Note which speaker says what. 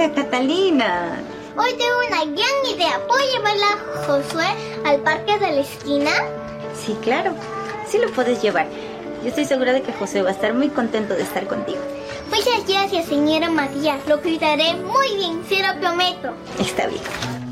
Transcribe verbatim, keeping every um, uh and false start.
Speaker 1: Hola, Catalina.
Speaker 2: Hoy tengo una gran idea. ¿Puedo llevarla a Josué al parque de la esquina?
Speaker 1: Sí, claro. Sí lo puedes llevar. Yo estoy segura de que José va a estar muy contento de estar contigo.
Speaker 2: Muchas gracias, señora Matías. Lo cuidaré muy bien, se lo prometo.
Speaker 1: Está bien.